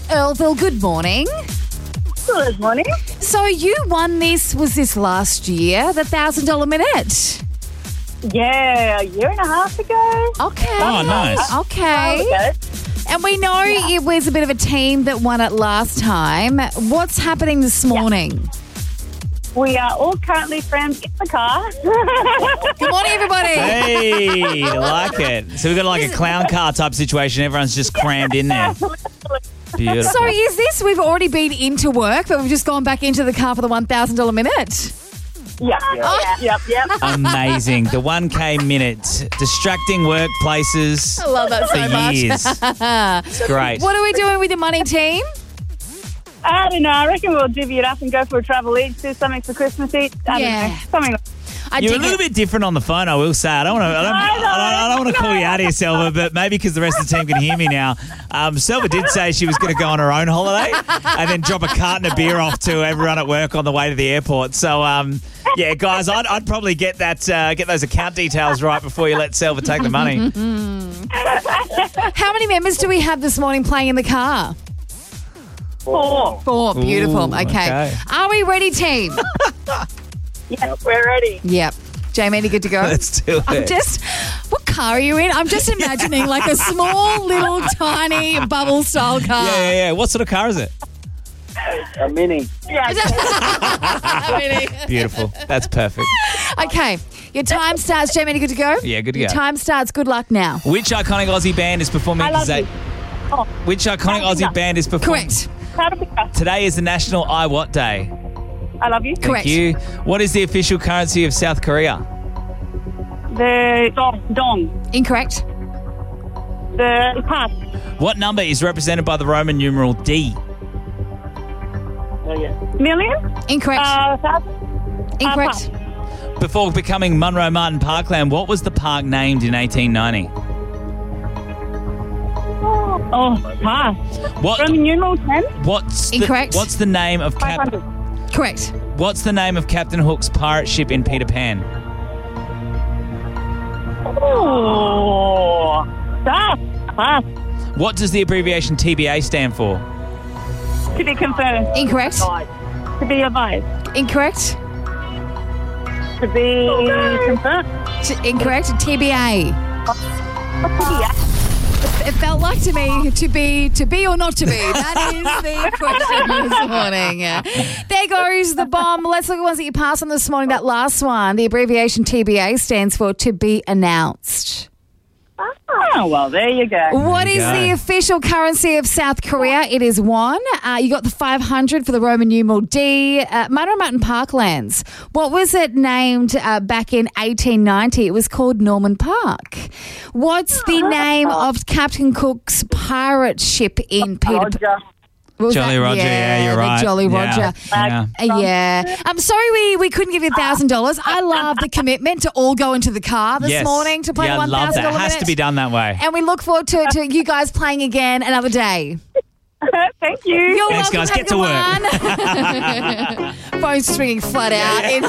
Earlville, good morning. Good morning. So you won this, was this last year, the $1,000 minute? Yeah, a year and a half ago. Okay. Oh, nice. Okay. Okay. And we know it was a bit of a team that won it last time. What's happening this morning? We are all currently friends in the car. Good morning, everybody. Hey, I like it. So we've got like a clown car type situation. Everyone's just crammed in there. Beautiful. So is this, we've already been into work, but we've just gone back into the car for the $1,000 minute? Yep. Amazing. The 1K minute. Distracting workplaces I love that so for much. years. It's great. What are we doing with the money, team? I don't know. I reckon we'll divvy it up and go for a travel each, do something for Christmas each. I don't know. Something like You're a little bit different on the phone, I will say. I don't want to call you out here, Selva, but maybe because the rest of the team can hear me now. Selva did say she was going to go on her own holiday and then drop a carton of beer off to everyone at work on the way to the airport. So, yeah, guys, I'd probably get those account details right before you let Selva take the money. How many members do we have this morning playing in the car? 4. 4. Beautiful. Ooh, okay. Are we ready, team? Yes, we're ready. Yep. Jamie, good to go? Let's do it. What car are you in? I'm just imagining like a small, little, tiny bubble-style car. Yeah. What sort of car is it? A Mini. Yeah. Beautiful. That's perfect. Okay. Your time starts. Jamie, good to go? Yeah, good to Your go. time starts. Good luck now. Which iconic Aussie band is performing I love today? you. Oh, Which iconic Aussie band is performing? Correct. Caterpillar. Today is the National I What Day. I love you. Correct. Thank you. What is the official currency of South Korea? The dong. Incorrect. The pass. What number is represented by the Roman numeral D? Million. Incorrect. Thousand. Incorrect. Before becoming Munro Martin Parkland, what was the park named in 1890? Oh, pass. What? Roman numeral 10. Incorrect. What's the name of 500. Correct. What's the name of Captain Hook's pirate ship in Peter Pan? Oh, pass. What does the abbreviation TBA stand for? To be confirmed. Incorrect. To be advised. Incorrect. To be confirmed. Incorrect. TBA. It felt like to me to be or not to be. That is the question this morning. There goes the bomb. Let's look at ones that you passed on this morning. That last one, the abbreviation TBA stands for to be announced. Oh, well, there you go. What you is go. the official currency of South Korea? It is won. You got the 500 for the Roman numeral D. Munro Martin Parklands. What was it named back in 1890? It was called Norman Park. What's the name of Captain Cook's pirate ship in Peter Pan? Roger. What was Jolly that? Roger, yeah, you're the right. Jolly Yeah, Roger. yeah. Yeah. I'm sorry we couldn't give you $1,000. I love the commitment to all go into the car this Yes. morning to play yeah, the I $1,000 love that. It has minute. to be done that way. And we look forward to you guys playing again another day. Thank you. You're Thanks, welcome. guys. Get to work. Phone's ringing flat out.